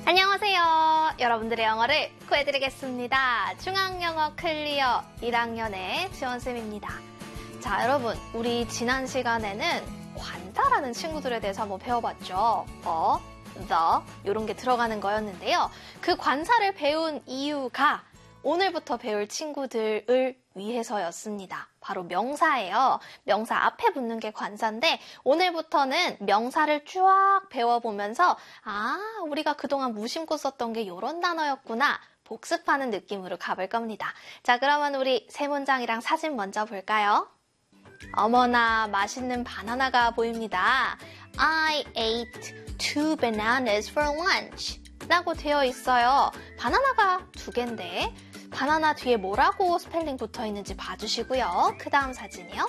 안녕하세요. 여러분들의 영어를 구해드리겠습니다. 중앙영어 클리어 1학년의 지원쌤입니다. 자, 여러분, 우리 지난 시간에는 관사라는 친구들에 대해서 한번 배워봤죠. the, 이런 게 들어가는 거였는데요. 그 관사를 배운 이유가 오늘부터 배울 친구들을 위해서였습니다. 바로 명사예요. 명사 앞에 붙는 게 관사인데 오늘부터는 명사를 쫙 배워보면서 우리가 그동안 무심코 썼던 게 이런 단어였구나 복습하는 느낌으로 가볼 겁니다. 자, 그러면 우리 세 문장이랑 사진 먼저 볼까요? 어머나 맛있는 바나나가 보입니다. I ate 2 bananas for lunch 라고 되어 있어요. 바나나가 2개인데 바나나 뒤에 뭐라고 스펠링 붙어 있는지 봐주시고요. 그 다음 사진이요.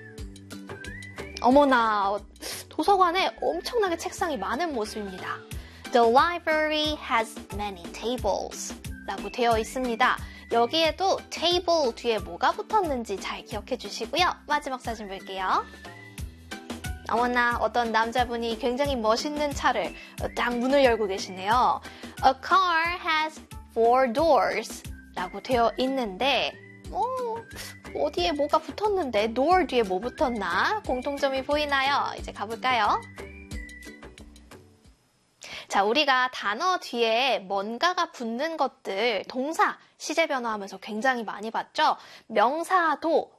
어머나, 도서관에 엄청나게 책상이 많은 모습입니다. The library has many tables 라고 되어 있습니다. 여기에도 table 뒤에 뭐가 붙었는지 잘 기억해 주시고요. 마지막 사진 볼게요. 어머나, 어떤 남자분이 굉장히 멋있는 차를 딱 문을 열고 계시네요. A car has 4 doors 라고 되어 있는데 어디에 뭐가 붙었는데 door 뒤에 뭐 붙었나? 공통점이 보이나요? 이제 가볼까요? 자, 우리가 단어 뒤에 뭔가가 붙는 것들 동사 시제 변화하면서 굉장히 많이 봤죠? 명사도